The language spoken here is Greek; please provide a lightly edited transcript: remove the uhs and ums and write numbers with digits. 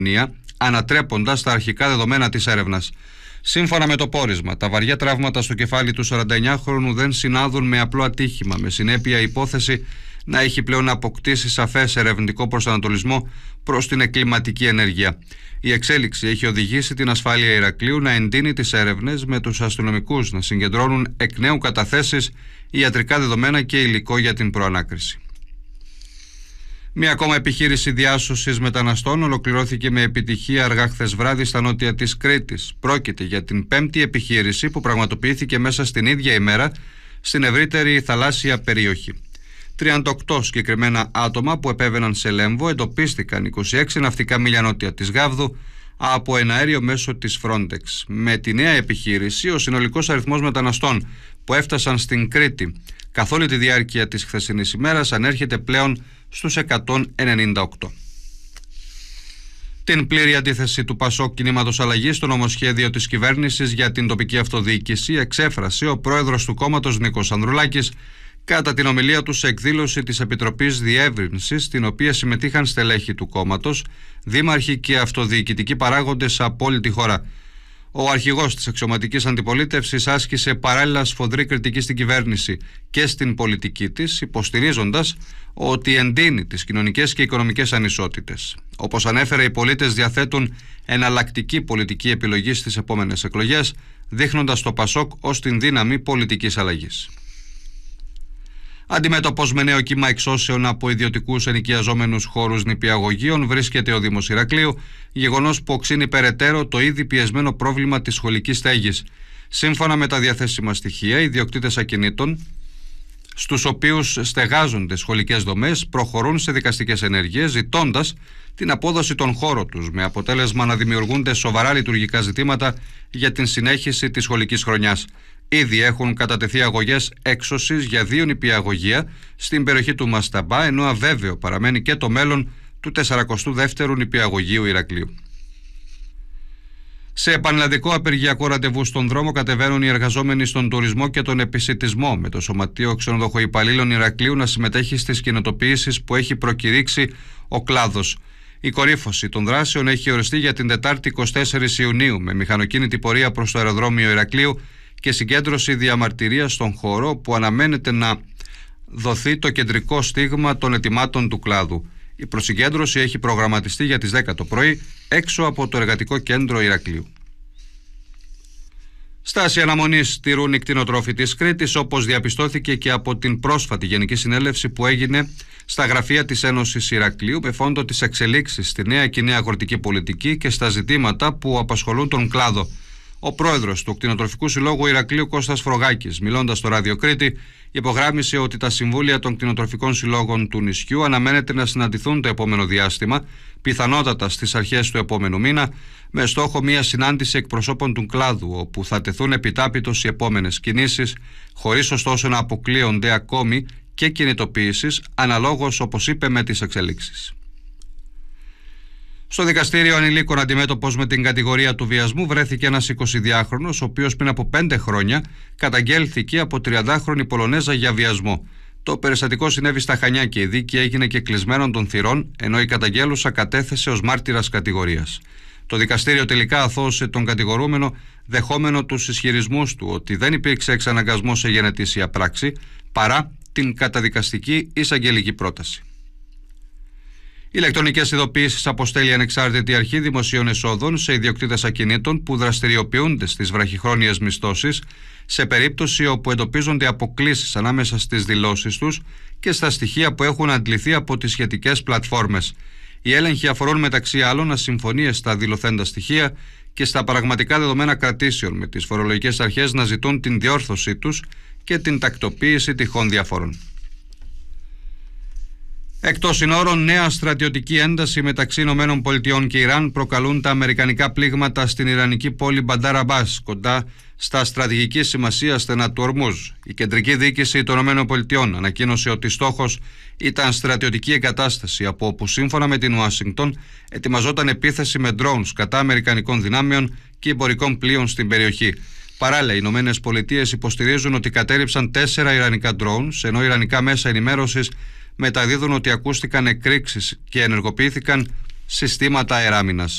ανατρέποντας τα αρχικά δεδομένα της έρευνας. Σύμφωνα με το πόρισμα, τα βαριά τραύματα στο κεφάλι του 49χρονου δεν συνάδουν με απλό ατύχημα, με συνέπεια η υπόθεση να έχει πλέον αποκτήσει σαφές ερευνητικό προσανατολισμό προς την εγκληματική ενέργεια. Η εξέλιξη έχει οδηγήσει την ασφάλεια Ηρακλείου να εντείνει τις έρευνες, με τους αστυνομικούς να συγκεντρώνουν εκ νέου καταθέσεις, ιατρικά δεδομένα και υλικό για την προανάκριση. Μια ακόμα επιχείρηση διάσωσης μεταναστών ολοκληρώθηκε με επιτυχία αργά χθες βράδυ στα νότια της Κρήτης. Πρόκειται για την 5η επιχείρηση που πραγματοποιήθηκε μέσα στην ίδια ημέρα στην ευρύτερη θαλάσσια περιοχή. 38 συγκεκριμένα άτομα που επέβαιναν σε Λέμβο εντοπίστηκαν 26 ναυτικά μίλια νότια της Γάβδου από ένα αέριο μέσω της Frontex. Με τη νέα επιχείρηση, ο συνολικός αριθμός μεταναστών που έφτασαν στην Κρήτη καθ' όλη τη διάρκεια της χθεσινής ημέρας ανέρχεται πλέον στους 198. Την πλήρη αντίθεση του ΠΑΣΟΚ Κινήματος Αλλαγής στο νομοσχέδιο της κυβέρνησης για την τοπική αυτοδιοίκηση εξέφρασε ο πρόεδρος του κόμματος Νίκος Ανδρουλάκης κατά την ομιλία του σε εκδήλωση της Επιτροπής Διεύρυνσης, στην οποία συμμετείχαν στελέχη του κόμματος, δήμαρχοι και αυτοδιοικητικοί παράγοντες από όλη τη χώρα. Ο αρχηγός της αξιωματικής αντιπολίτευσης άσκησε παράλληλα σφοδρή κριτική στην κυβέρνηση και στην πολιτική της, υποστηρίζοντας ότι εντείνει τις κοινωνικές και οικονομικές ανισότητες. Όπως ανέφερε, οι πολίτες διαθέτουν εναλλακτική πολιτική επιλογή στις επόμενες εκλογές, δείχνοντας το ΠΑΣΟΚ ως την δύναμη πολιτικής αλλαγής. Αντιμέτωπος με νέο κύμα εξώσεων από ιδιωτικούς ενοικιαζόμενους χώρους νηπιαγωγείων βρίσκεται ο Δήμος Ηρακλείου, γεγονός που οξύνει περαιτέρω το ήδη πιεσμένο πρόβλημα της σχολικής στέγης. Σύμφωνα με τα διαθέσιμα στοιχεία, οι ιδιοκτήτες ακινήτων, στους οποίους στεγάζονται σχολικές δομές, προχωρούν σε δικαστικές ενέργειες, ζητώντας την απόδοση των χώρων τους, με αποτέλεσμα να δημιουργούνται σοβαρά λειτουργικά ζητήματα για την συνέχιση της σχολικής χρονιάς. Ήδη έχουν κατατεθεί αγωγές έξωσης για 2 νηπιαγωγεία στην περιοχή του Μασταμπά, ενώ αβέβαιο παραμένει και το μέλλον του 42ου νηπιαγωγείου Ηρακλείου. Σε πανελλαδικό απεργιακό ραντεβού στον δρόμο κατεβαίνουν οι εργαζόμενοι στον τουρισμό και τον επισιτισμό, με το Σωματείο Ξενοδοχοϊπαλλήλων Ηρακλείου να συμμετέχει στις κινητοποιήσεις που έχει προκηρύξει ο κλάδος. Η κορύφωση των δράσεων έχει οριστεί για την Τετάρτη 24 Ιουνίου, με μηχανοκίνητη πορεία προς το αεροδρόμιο Ηρακλείου και συγκέντρωση διαμαρτυρίας στον χώρο, που αναμένεται να δοθεί το κεντρικό στίγμα των ετοιμάτων του κλάδου. Η προσυγκέντρωση έχει προγραμματιστεί για τις 10 το πρωί έξω από το Εργατικό Κέντρο Ηρακλείου. Στάση αναμονής τηρούν οι κτηνοτρόφοι της Κρήτης, όπως διαπιστώθηκε και από την πρόσφατη Γενική Συνέλευση που έγινε στα γραφεία της Ένωσης Ηρακλείου, με φόντο τις εξελίξεις στη νέα κοινή αγροτική πολιτική και στα ζητήματα που απασχολούν τον κλάδο. Ο πρόεδρος του Κτηνοτροφικού Συλλόγου Ηρακλείου, Κώστας Φρογάκης, μιλώντας στο Ράδιο Κρήτη, υπογράμμισε ότι τα συμβούλια των κτηνοτροφικών συλλόγων του νησιού αναμένεται να συναντηθούν το επόμενο διάστημα, πιθανότατα στις αρχές του επόμενου μήνα, με στόχο μια συνάντηση εκπροσώπων του κλάδου, όπου θα τεθούν επιτάπητος οι επόμενες κινήσεις, χωρίς ωστόσο να αποκλείονται ακόμη και κινητοποιήσεις, αναλόγως, όπως είπε, με τις εξελίξεις. Στο δικαστήριο ανηλίκων, αντιμέτωπος με την κατηγορία του βιασμού, βρέθηκε ένας 22χρονος, ο οποίος πριν από 5 χρόνια καταγγέλθηκε από 30χρονη Πολωνέζα για βιασμό. Το περιστατικό συνέβη στα Χανιά και η δίκη έγινε και κλεισμένων των θυρών, ενώ η καταγγέλουσα κατέθεσε ως μάρτυρας κατηγορίας. Το δικαστήριο τελικά αθώωσε τον κατηγορούμενο, δεχόμενο τους ισχυρισμούς του ότι δεν υπήρξε εξαναγκασμός σε γενετήσια πράξη, παρά την καταδικαστική εισαγγελική πρόταση. Ηλεκτρονικές ειδοποιήσεις αποστέλει ανεξάρτητη αρχή δημοσίων εσόδων σε ιδιοκτήτες ακινήτων που δραστηριοποιούνται στις βραχυχρόνιες μισθώσεις, σε περίπτωση όπου εντοπίζονται αποκλίσεις ανάμεσα στις δηλώσεις τους και στα στοιχεία που έχουν αντληθεί από τις σχετικές πλατφόρμες. Οι έλεγχοι αφορούν μεταξύ άλλων ασυμφωνίες στα δηλωθέντα στοιχεία και στα πραγματικά δεδομένα κρατήσεων, με τις φορολογικές αρχές να ζητούν την διόρθωσή τους και την τακτοποίηση τυχόν διαφορών. Εκτός συνόρων, νέα στρατιωτική ένταση μεταξύ ΗΠΑ και Ιράν προκαλούν τα αμερικανικά πλήγματα στην ιρανική πόλη Μπαντάρ Αμπάς, κοντά στα στρατηγική σημασία στενά του Ορμούζ. Η κεντρική διοίκηση των ΗΠΑ ανακοίνωσε ότι στόχος ήταν στρατιωτική εγκατάσταση, από όπου σύμφωνα με την Ουάσιγκτον ετοιμαζόταν επίθεση με drones κατά αμερικανικών δυνάμεων και εμπορικών πλοίων στην περιοχή. Παράλληλα, οι Ηνωμένες Πολιτείες υποστηρίζουν ότι κατέρριψαν 4 ιρανικά drones, ενώ ιρανικά μέσα ενημέρωσης μεταδίδουν ότι ακούστηκαν εκρήξεις και ενεργοποιήθηκαν συστήματα αεράμινας.